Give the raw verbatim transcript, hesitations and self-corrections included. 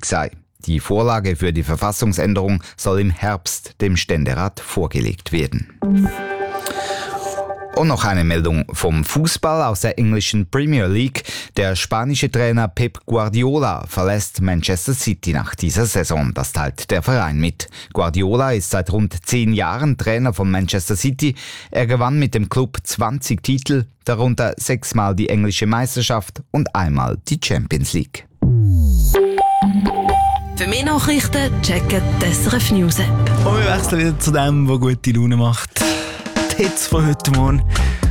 wichtig sei. Die Vorlage für die Verfassungsänderung soll im Herbst dem Ständerat vorgelegt werden. Und noch eine Meldung vom Fußball aus der englischen Premier League. Der spanische Trainer Pep Guardiola verlässt Manchester City nach dieser Saison. Das teilt der Verein mit. Guardiola ist seit rund zehn Jahren Trainer von Manchester City. Er gewann mit dem Club zwanzig Titel, darunter sechsmal die englische Meisterschaft und einmal die Champions League. Für mehr Nachrichten checken die S R F News App. Und wir wechseln wieder zu dem, was gute Laune macht. Die Hits von heute Morgen.